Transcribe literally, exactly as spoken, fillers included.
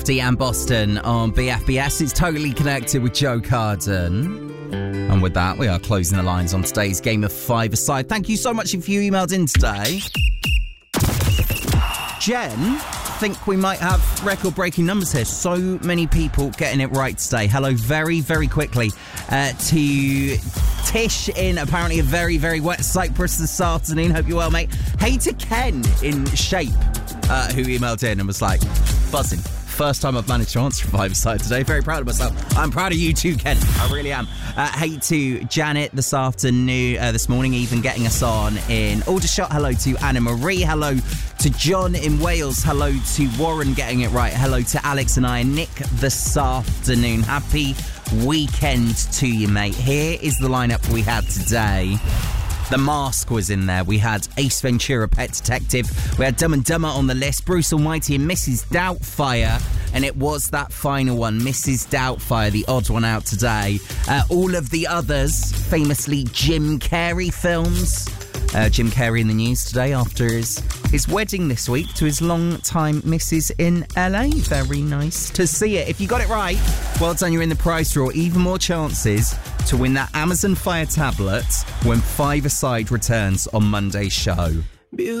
and Boston on B F B S. It's Totally Connected with Joe Carden. And with that, we are closing the lines on today's Game of Five Aside. Thank you so much if you emailed in today. Jen, I think we might have record-breaking numbers here. So many people getting it right today. Hello, very, very quickly uh, to Tish in apparently a very, very wet Cyprus this afternoon. Hope you're well, mate. Hey to Ken in Shape, uh, who emailed in and was like, buzzing. First time I've managed to answer a five-a-side today. Very proud of myself. I'm proud of you too, Ken. I really am. Uh, hey to Janet this afternoon, uh, this morning, even getting us on in Aldershot. Hello to Anna Marie. Hello to John in Wales. Hello to Warren getting it right. Hello to Alex and I and Nick this afternoon. Happy weekend to you, mate. Here is the lineup we had today. The Mask was in there. We had Ace Ventura, Pet Detective. We had Dumb and Dumber on the list. Bruce Almighty and Missus Doubtfire. And it was that final one, Missus Doubtfire, the odd one out today. Uh, all of the others, famously Jim Carrey films. Uh, Jim Carrey in the news today after his, his wedding this week to his long-time missus in L A. Very nice to see it. If you got it right, well done, you're in the prize draw. Even more chances to win that Amazon Fire tablet when Five Aside returns on Monday's show.